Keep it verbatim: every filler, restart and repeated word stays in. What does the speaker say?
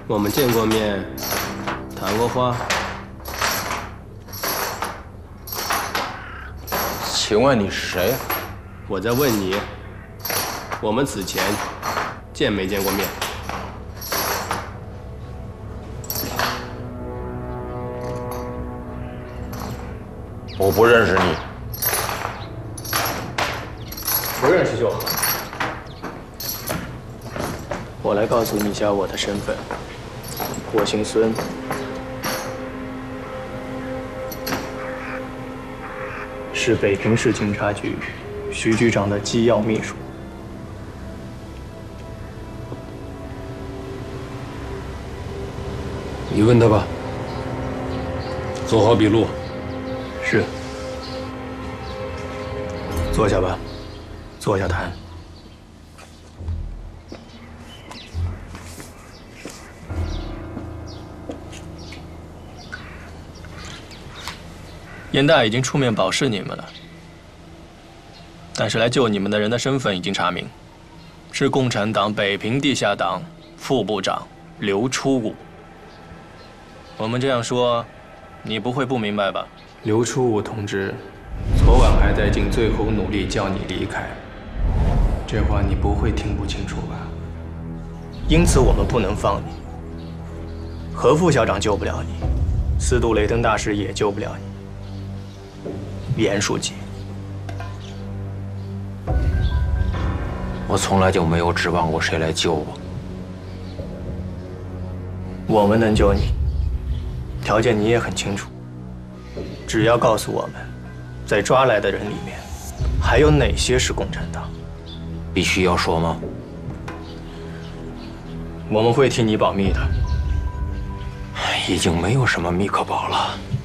我们见过面，谈过话。 请问你是谁？ 我在问你，我们此前见没见过面？ 我不认识你。 不认识就好。我来告诉你一下我的身份，我姓孙。 是北平市警察局徐局长的机要秘书。 你问他吧。做好笔录。 是。坐下吧，坐下谈。燕大已经出面保释你们了，但是来救你们的人的身份已经查明，是共产党北平地下党副部长刘初武。我们这样说，你不会不明白吧？刘初武同志，昨晚还在尽最后努力叫你离开，这话你不会听不清楚吧？因此我们不能放你。何副校长救不了你，司徒雷登大师也救不了你。 严书记， 我从来就没有指望过谁来救我。 我们能救你，条件你也很清楚。只要告诉我们，在抓来的人里面，还有哪些是共产党？ 必须要说吗？ 我们会替你保密的。 已经没有什么密可保了。